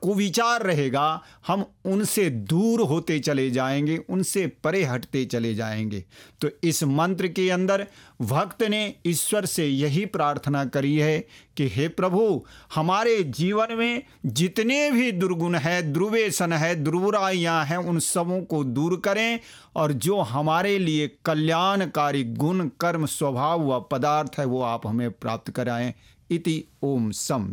कुविचार रहेगा, हम उनसे दूर होते चले जाएंगे, उनसे परे हटते चले जाएंगे। तो इस मंत्र के अंदर भक्त ने ईश्वर से यही प्रार्थना करी है कि हे प्रभु, हमारे जीवन में जितने भी दुर्गुण है, दुर्व्यसन है, दुर्बुराइयाँ हैं, उन सबों को दूर करें और जो हमारे लिए कल्याणकारी गुण, कर्म, स्वभाव व पदार्थ है वो आप हमें प्राप्त कराएं। इति ओम सम।